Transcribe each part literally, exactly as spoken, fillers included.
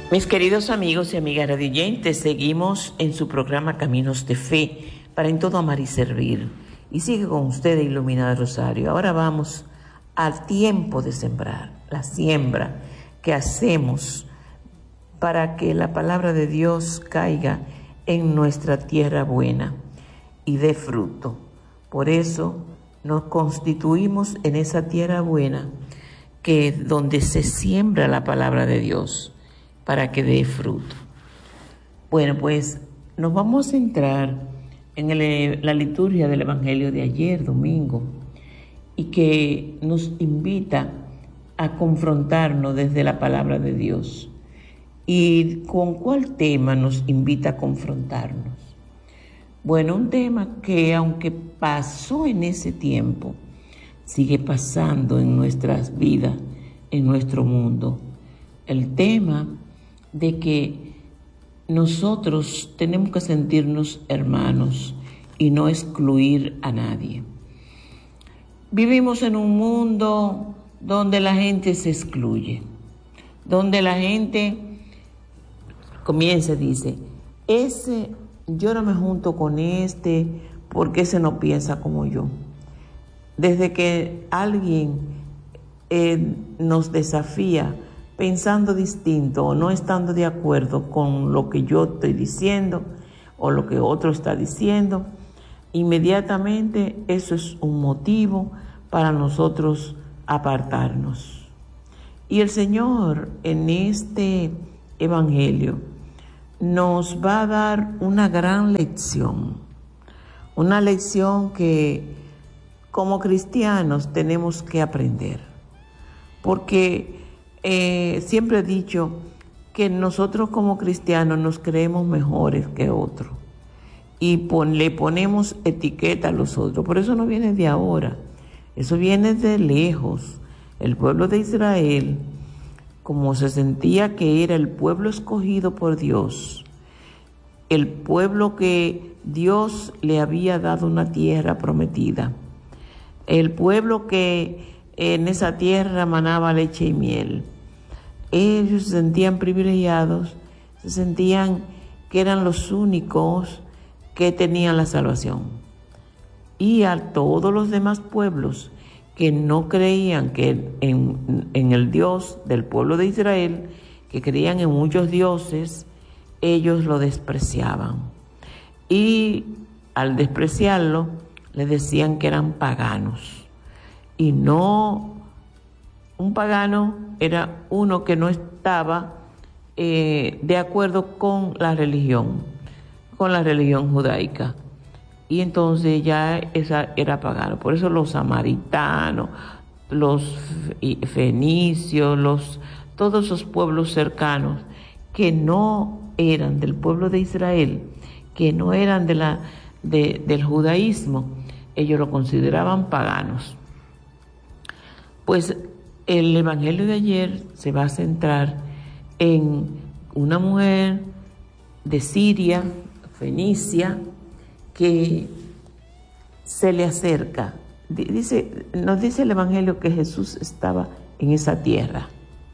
Mis queridos amigos y amigas radioyentes, seguimos en su programa Caminos de Fe, para en todo amar y servir. Y sigue con ustedes Iluminada Rosario. Ahora vamos al tiempo de sembrar, la siembra que hacemos para que la palabra de Dios caiga en nuestra tierra buena y dé fruto. Por eso nos constituimos en esa tierra buena, que es donde se siembra la palabra de Dios, para que dé fruto. Bueno, pues nos vamos a centrar en el, la liturgia del Evangelio de ayer, domingo, y que nos invita a confrontarnos desde la palabra de Dios. ¿Y con cuál tema nos invita a confrontarnos? Bueno, un tema que, aunque pasó en ese tiempo, sigue pasando en nuestras vidas, en nuestro mundo. El tema de que nosotros tenemos que sentirnos hermanos y no excluir a nadie. Vivimos en un mundo donde la gente se excluye, donde la gente comienza y dice, ese, yo no me junto con este porque ese no piensa como yo. Desde que alguien eh, nos desafía pensando distinto o no estando de acuerdo con lo que yo estoy diciendo o lo que otro está diciendo, inmediatamente eso es un motivo para nosotros apartarnos. Y el Señor en este Evangelio nos va a dar una gran lección, una lección que como cristianos tenemos que aprender, porque Eh, siempre he dicho que nosotros como cristianos nos creemos mejores que otros y pon, le ponemos etiqueta a los otros. Por eso no viene de ahora, eso viene de lejos. El pueblo de Israel, como se sentía que era el pueblo escogido por Dios, el pueblo que Dios le había dado una tierra prometida, el pueblo que en esa tierra manaba leche y miel. Ellos se sentían privilegiados, se sentían que eran los únicos que tenían la salvación. Y a todos los demás pueblos que no creían que en, en el Dios del pueblo de Israel, que creían en muchos dioses, ellos lo despreciaban. Y al despreciarlo, le decían que eran paganos. Y no, un pagano era uno que no estaba eh, de acuerdo con la religión, con la religión judaica. Y entonces ya esa era pagano. Por eso los samaritanos, los fenicios, los, todos esos pueblos cercanos que no eran del pueblo de Israel, que no eran de la, de, del judaísmo, ellos lo consideraban paganos. Pues el Evangelio de ayer se va a centrar en una mujer de Siria, Fenicia, que se le acerca. Dice, nos dice el Evangelio que Jesús estaba en esa tierra.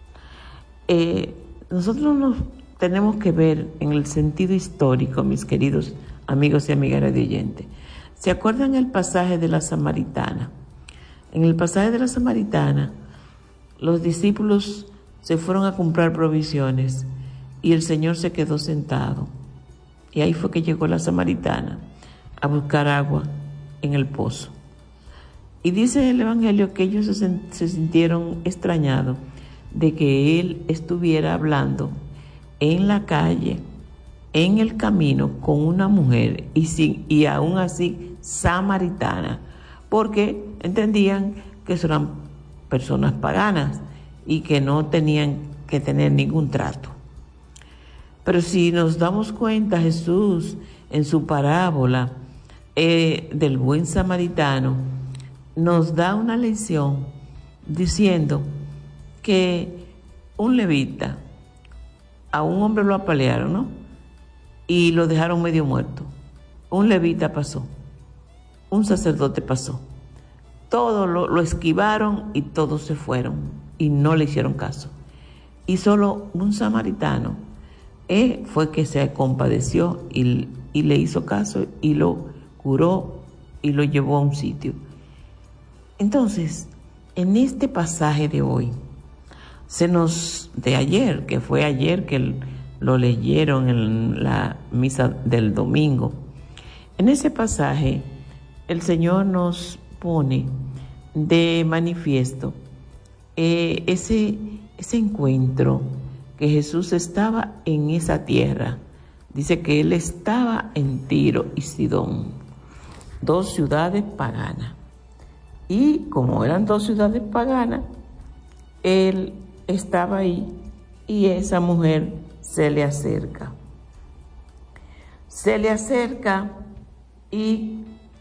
Eh, nosotros nos tenemos que ver en el sentido histórico, mis queridos amigos y amigas radioyentes. ¿Se acuerdan el pasaje de la Samaritana? En el pasaje de la Samaritana, los discípulos se fueron a comprar provisiones y el Señor se quedó sentado. Y ahí fue que llegó la Samaritana a buscar agua en el pozo. Y dice el Evangelio que ellos se, se sintieron extrañados de que Él estuviera hablando en la calle, en el camino, con una mujer y, sin, y aún así samaritana, porque entendían que eran personas paganas y que no tenían que tener ningún trato. Pero si nos damos cuenta, Jesús en su parábola eh, del buen samaritano nos da una lección diciendo que un levita, a un hombre lo apalearon, ¿no? Y lo dejaron medio muerto. Un levita pasó, un sacerdote pasó. Todos lo, lo esquivaron y todos se fueron y no le hicieron caso. y solo un samaritano eh, fue que se compadeció y, y le hizo caso y lo curó y lo llevó a un sitio. Entonces, en este pasaje de hoy, se nos, de ayer, que fue ayer que lo leyeron en la misa del domingo, en ese pasaje el Señor nos pone de manifiesto eh, ese, ese encuentro que Jesús estaba en esa tierra. Dice que Él estaba en Tiro y Sidón, dos ciudades paganas. Y como eran dos ciudades paganas, Él estaba ahí y esa mujer se le acerca. Se le acerca y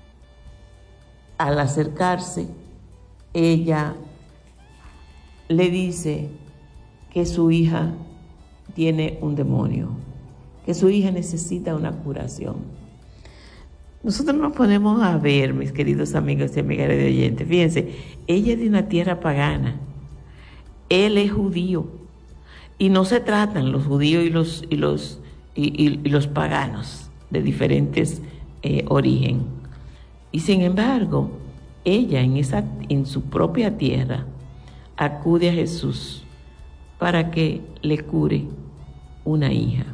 al acercarse, ella le dice que su hija tiene un demonio, que su hija necesita una curación. Nosotros nos ponemos a ver, mis queridos amigos y amigas de oyentes, fíjense, ella es de una tierra pagana, él es judío, y no se tratan los judíos y los, y los, y, y, y los paganos de diferentes eh, origen. Y sin embargo, ella en, esa, en su propia tierra acude a Jesús para que le cure una hija,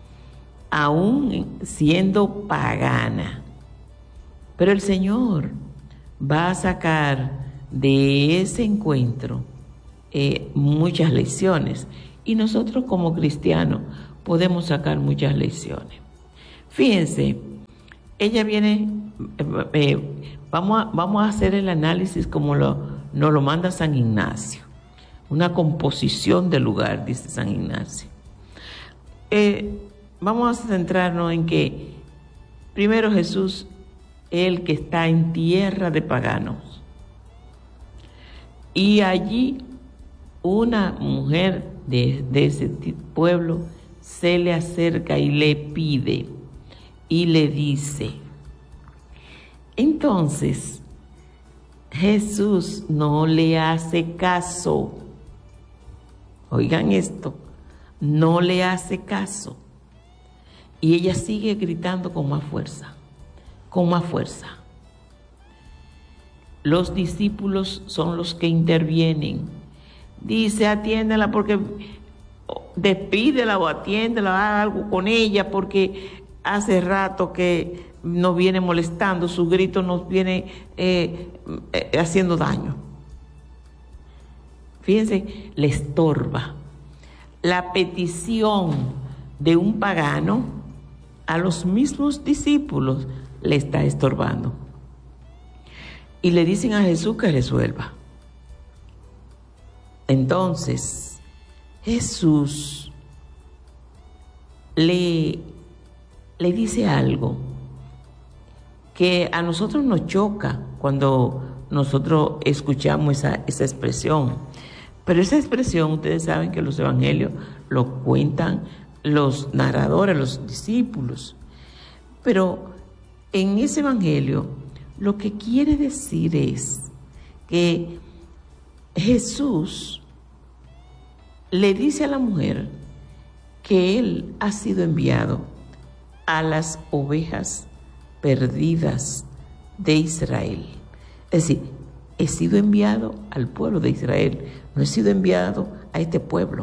aún siendo pagana. Pero el Señor va a sacar de ese encuentro eh, muchas lecciones, y nosotros como cristianos podemos sacar muchas lecciones. Fíjense, ella viene, eh, eh, vamos, a, vamos a hacer el análisis como lo, nos lo manda San Ignacio, una composición del lugar, dice San Ignacio. Eh, vamos a centrarnos en que primero Jesús, el que está en tierra de paganos, y allí una mujer de, de ese pueblo se le acerca y le pide y le dice. Entonces Jesús no le hace caso. Oigan esto, no le hace caso, y ella sigue gritando con más fuerza, con más fuerza. Los discípulos son los que intervienen. Dice, atiéndela porque, despídela o atiéndela, haga algo con ella porque hace rato que nos viene molestando, su grito nos viene eh, eh, haciendo daño. Fíjense, le estorba. La petición de un pagano a los mismos discípulos le está estorbando. Y le dicen a Jesús que resuelva. Entonces, Jesús le, le dice algo que a nosotros nos choca cuando nosotros escuchamos esa, esa expresión. Pero esa expresión, ustedes saben que los evangelios lo cuentan los narradores, los discípulos. Pero en ese evangelio lo que quiere decir es que Jesús le dice a la mujer que Él ha sido enviado a las ovejas perdidas de Israel. Es decir, he sido enviado al pueblo de Israel, no he sido enviado a este pueblo.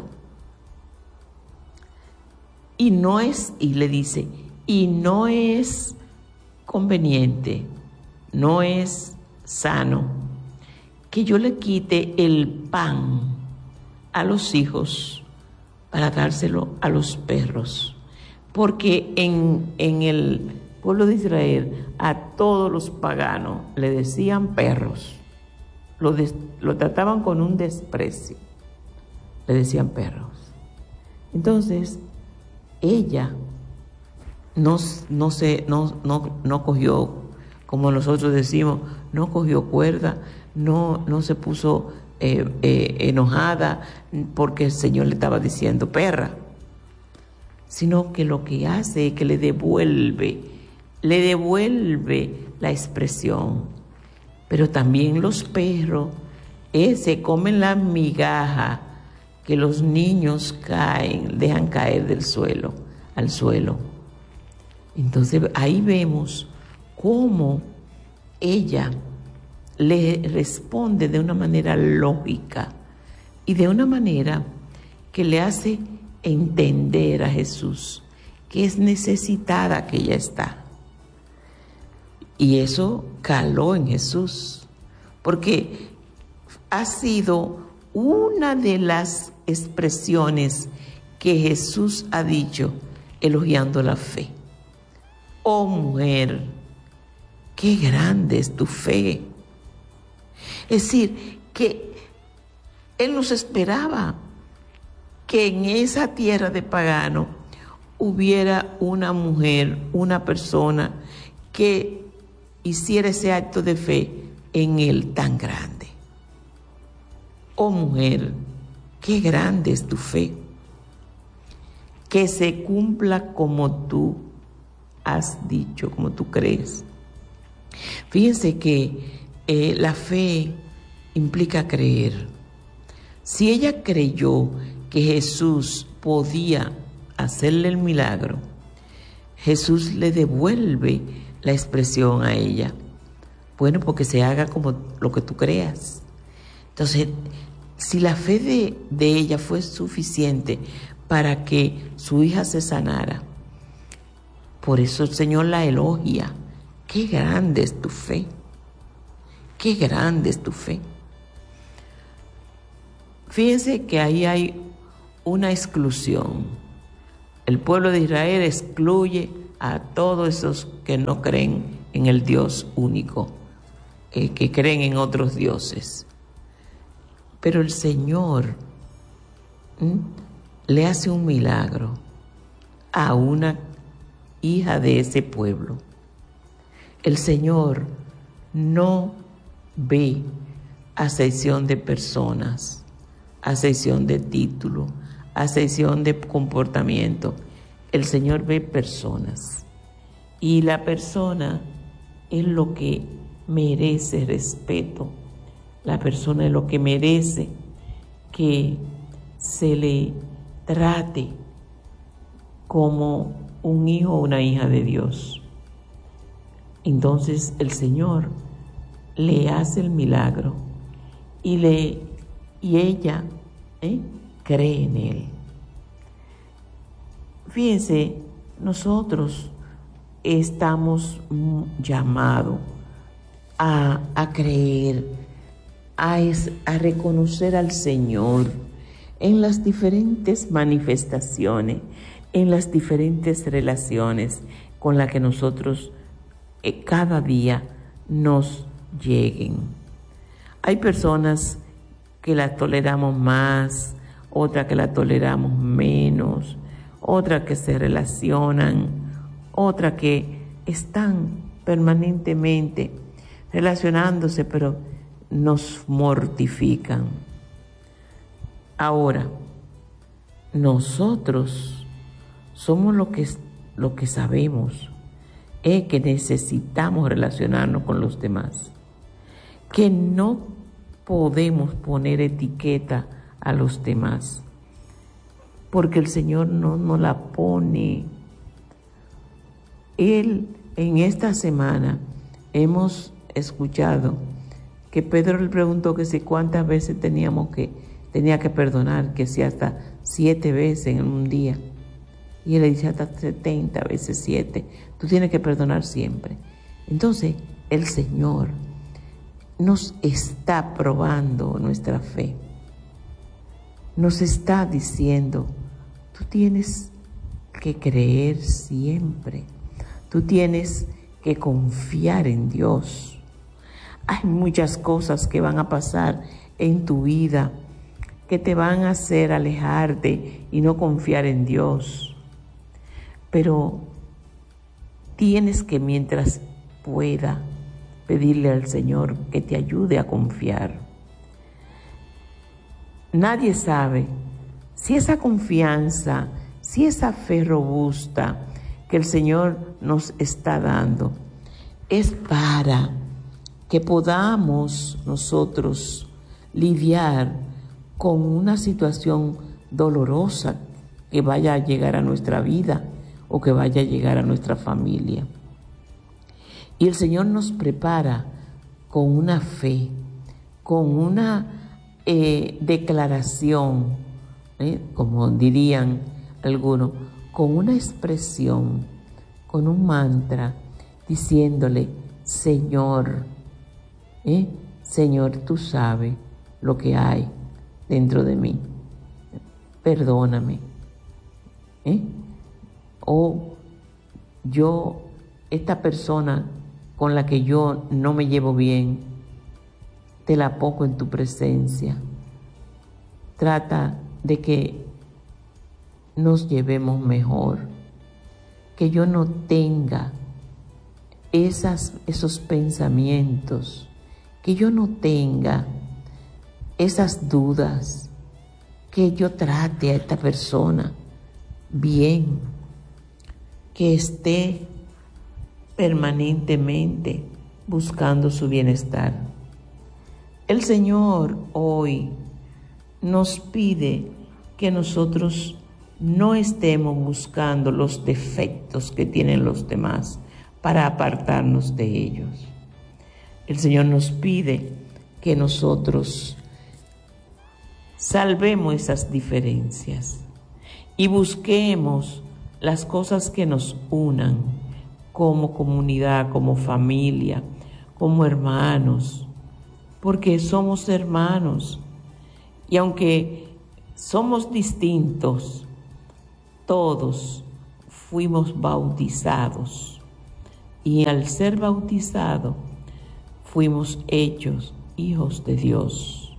Y no es, y le dice, y no es conveniente, no es sano que yo le quite el pan a los hijos para dárselo a los perros. Porque en, en el pueblo de Israel a todos los paganos le decían perros. Lo, des, lo trataban con un desprecio. Le decían perros. Entonces, ella no, no, se, no, no, no cogió, como nosotros decimos, no cogió cuerda, no, no se puso eh, eh, enojada porque el Señor le estaba diciendo perra, sino que lo que hace es que le devuelve, le devuelve la expresión. Pero también los perros eh, se comen la migaja que los niños caen, dejan caer del suelo al suelo. Entonces ahí vemos cómo ella le responde de una manera lógica y de una manera que le hace entender a Jesús que es necesitada que ella está. Y eso caló en Jesús, porque ha sido una de las expresiones que Jesús ha dicho elogiando la fe. Oh mujer, qué grande es tu fe. Es decir, que Él nos esperaba que en esa tierra de pagano hubiera una mujer, una persona que hiciera ese acto de fe en Él tan grande. Oh mujer, qué grande es tu fe. Que se cumpla como tú has dicho, como tú crees. Fíjense que eh, la fe implica creer. Si ella creyó que Jesús podía hacerle el milagro, Jesús le devuelve la expresión a ella. Bueno, porque se haga como lo que tú creas. Entonces, si la fe de, de ella fue suficiente para que su hija se sanara, por eso el Señor la elogia. Qué grande es tu fe. Qué grande es tu fe. Fíjense que ahí hay una exclusión. El pueblo de Israel excluye a todos esos que no creen en el Dios único, eh, que creen en otros dioses. Pero el Señor ¿m? le hace un milagro a una hija de ese pueblo. El Señor no ve acepción de personas, acepción de título, acepción de comportamiento. El Señor ve personas. Y la persona es lo que merece respeto. La persona es lo que merece que se le trate como un hijo o una hija de Dios. Entonces el Señor le hace el milagro y, le, y ella ¿eh? cree en Él. Fíjense, nosotros estamos llamados a, a creer, a, es, a reconocer al Señor en las diferentes manifestaciones, en las diferentes relaciones con las que nosotros eh, cada día nos lleguen. Hay personas que la toleramos más, otras que la toleramos menos, otras que se relacionan, otras que están permanentemente relacionándose, pero nos mortifican. Ahora, nosotros somos lo que, lo que sabemos, es que necesitamos relacionarnos con los demás, que no podemos poner etiqueta a los demás, porque el Señor no nos la pone. Él, en esta semana, hemos escuchado que Pedro le preguntó que si cuántas veces teníamos que, tenía que perdonar, que si hasta siete veces en un día. Y él le dice hasta setenta veces siete. Tú tienes que perdonar siempre. Entonces, el Señor nos está probando nuestra fe. Nos está diciendo, tú tienes que creer siempre. Tú tienes que confiar en Dios. Hay muchas cosas que van a pasar en tu vida que te van a hacer alejarte y no confiar en Dios. Pero tienes que, mientras pueda, pedirle al Señor que te ayude a confiar. Nadie sabe si esa confianza, si esa fe robusta que el Señor nos está dando es para que podamos nosotros lidiar con una situación dolorosa que vaya a llegar a nuestra vida o que vaya a llegar a nuestra familia. Y el Señor nos prepara con una fe, con una eh, declaración, eh, como dirían algunos, con una expresión, con un mantra, diciéndole: Señor, eh, Señor, tú sabes lo que hay dentro de mí, perdóname. ¿Eh? O yo, esta persona con la que yo no me llevo bien, te la pongo en tu presencia. Trata de que nos llevemos mejor, que yo no tenga esas, esos pensamientos, que yo no tenga esas dudas, que yo trate a esta persona bien, que esté permanentemente buscando su bienestar. El Señor hoy nos pide que nosotros no estemos buscando los defectos que tienen los demás para apartarnos de ellos. El Señor nos pide que nosotros salvemos esas diferencias y busquemos las cosas que nos unan como comunidad, como familia, como hermanos, porque somos hermanos. Y aunque somos distintos, todos fuimos bautizados. Y al ser bautizados, fuimos hechos hijos de Dios.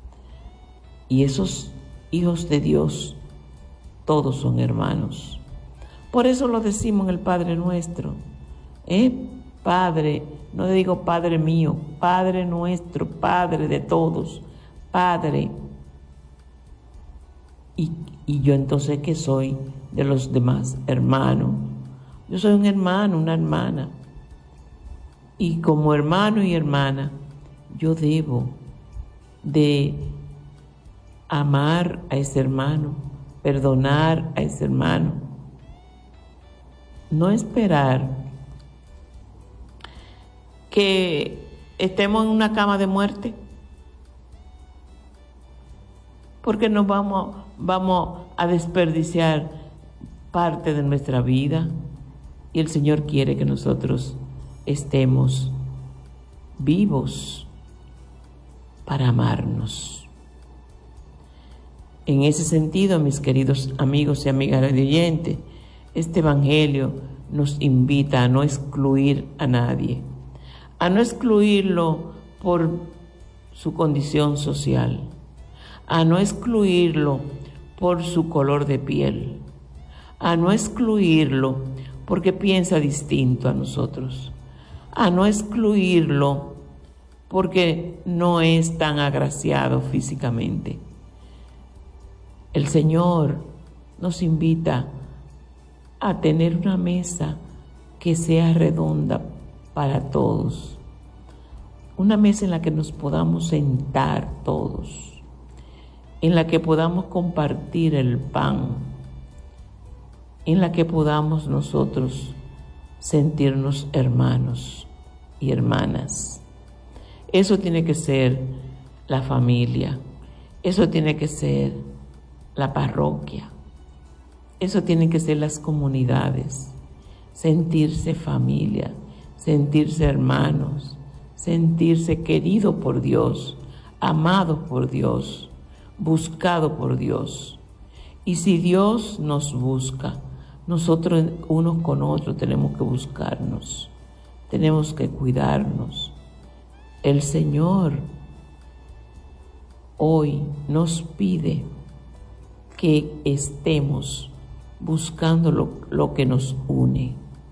Y esos hijos de Dios, todos son hermanos. Por eso lo decimos en el Padre Nuestro. ¿Eh? Padre, no digo Padre mío, Padre nuestro, Padre de todos, Padre. Y, y yo entonces, ¿qué soy de los demás? Hermano. Yo soy un hermano, una hermana. Y como hermano y hermana, yo debo de amar a ese hermano, perdonar a ese hermano. No esperar que estemos en una cama de muerte, porque nos vamos, vamos a desperdiciar parte de nuestra vida, y el Señor quiere que nosotros estemos vivos para amarnos. En ese sentido, mis queridos amigos y amigas radioyentes, este Evangelio nos invita a no excluir a nadie, a no excluirlo por su condición social, a no excluirlo por su color de piel, a no excluirlo porque piensa distinto a nosotros, a no excluirlo porque no es tan agraciado físicamente. El Señor nos invita a tener una mesa que sea redonda para todos, una mesa en la que nos podamos sentar todos, en la que podamos compartir el pan, en la que podamos nosotros sentirnos hermanos y hermanas. Eso tiene que ser la familia, eso tiene que ser la parroquia, eso tienen que ser las comunidades, sentirse familia, sentirse hermanos, sentirse querido por Dios, amado por Dios, buscado por Dios. Y si Dios nos busca, nosotros unos con otros tenemos que buscarnos, tenemos que cuidarnos. El Señor hoy nos pide que estemos buscando lo, lo que nos une,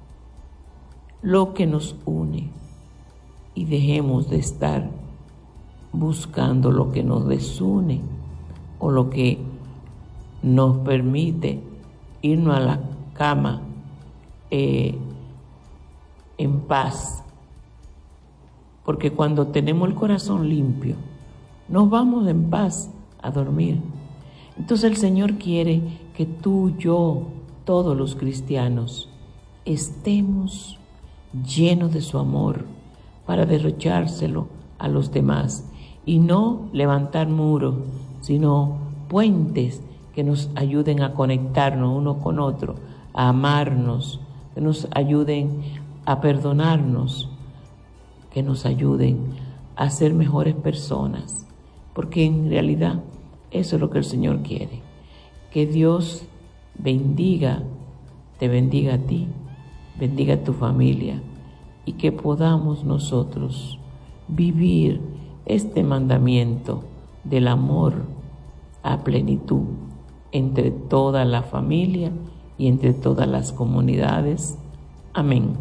lo que nos une, y dejemos de estar buscando lo que nos desune o lo que nos permite irnos a la cama eh, en paz. Porque cuando tenemos el corazón limpio, nos vamos en paz a dormir. Entonces el Señor quiere que tú, yo, todos los cristianos, estemos llenos de su amor para derrochárselo a los demás y no levantar muros, sino puentes que nos ayuden a conectarnos uno con otro, a amarnos, que nos ayuden a perdonarnos, que nos ayuden a ser mejores personas, porque en realidad eso es lo que el Señor quiere. Que Dios bendiga, te bendiga a ti, bendiga a tu familia y que podamos nosotros vivir este mandamiento del amor a plenitud entre toda la familia y entre todas las comunidades. Amén.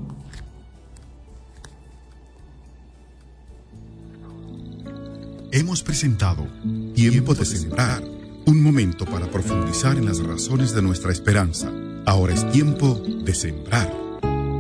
Hemos presentado Tiempo de Sembrar, un momento para profundizar en las razones de nuestra esperanza. Ahora es tiempo de sembrar.